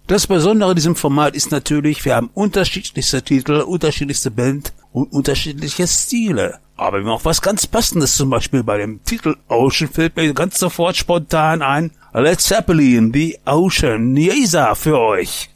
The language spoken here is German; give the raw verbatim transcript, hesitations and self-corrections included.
Das Besondere an diesem Format ist natürlich, wir haben unterschiedlichste Titel, unterschiedlichste Band und unterschiedliche Stile. Aber wir haben auch was ganz Passendes, zum Beispiel bei dem Titel Ocean fällt mir ganz sofort spontan ein. Led Zeppelin, The Ocean, Yeza für euch.